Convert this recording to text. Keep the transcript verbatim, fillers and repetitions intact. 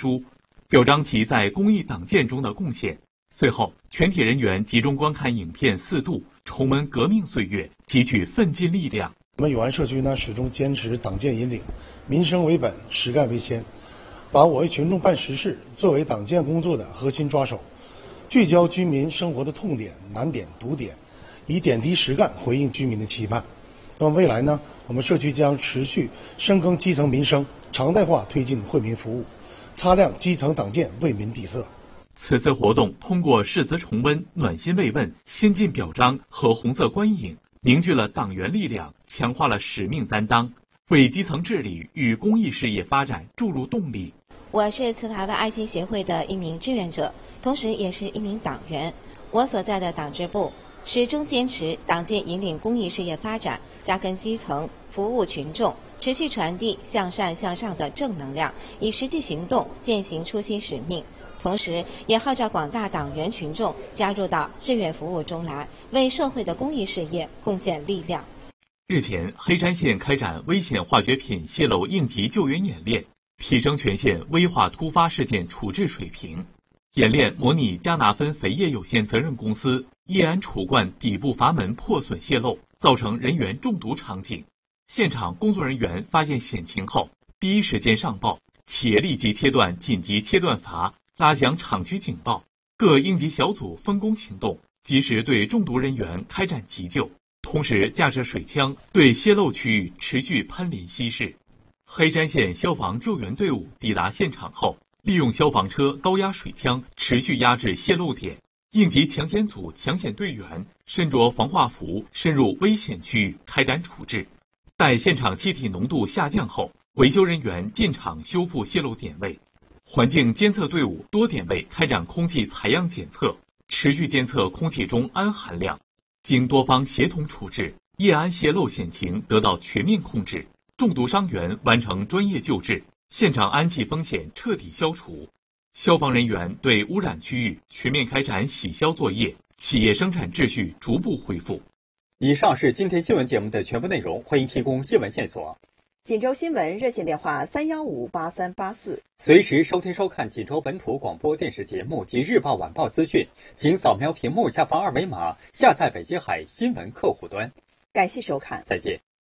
书，表彰其在公益党建中的贡献。随后，全体人员集中观看影片四度，重温革命岁月，汲取奋进力量。 我们永安社区呢，始终坚持党建引领，民生为本，实干为先，把我为群众办实事作为党建工作的核心抓手，聚焦居民生活的痛点、难点、堵点，以点滴实干回应居民的期盼。那么未来呢，我们社区将持续深耕基层民生，常态化推进惠民服务，擦亮基层党建为民底色。 此次活动通过誓词重温、暖心慰问、先进表彰和红色观影，凝聚了党员力量，强化了使命担当，为基层治理与公益事业发展注入动力。 我是慈华外爱心协会的一名志愿者，同时也是一名党员。我所在的党支部始终坚持党建引领公益事业发展，扎根基层，服务群众，持续传递向善向上的正能量，以实际行动践行初心使命。同时也号召广大党员群众加入到志愿服务中来，为社会的公益事业贡献力量。 日前，黑山县开展危险化学品泄漏应急救援演练，提升全县危化突发事件处置水平。演练模拟加拿芬肥业有限责任公司液氨储罐底部阀门破损泄漏，造成人员中毒场景。现场工作人员发现险情后，第一时间上报，企业立即切断紧急切断阀，拉响厂区警报，各应急小组分工行动，及时对中毒人员开展急救，同时架设水枪对泄漏区域持续喷淋稀释。黑山县消防救援队伍抵达现场后，利用消防车高压水枪持续压制泄漏点，应急抢险组抢险队员身着防化服深入危险区域开展处置。待现场气体浓度下降后，维修人员进场修复泄漏点位。环境监测队伍多点位开展空气采样检测，持续监测空气中氨含量。经多方协同处置，液氨泄漏险情得到全面控制，中毒伤员完成专业救治，现场氨气风险彻底消除。消防人员对污染区域全面开展洗消作业，企业生产秩序逐步恢复。 以上是今天新闻节目的全部内容，欢迎提供新闻线索。 锦州新闻热线电话三幺五八三八四， 随时收听收看锦州本土广播电视节目及日报晚报资讯，请扫描屏幕下方二维码下载北极海新闻客户端。 感谢收看， 再见。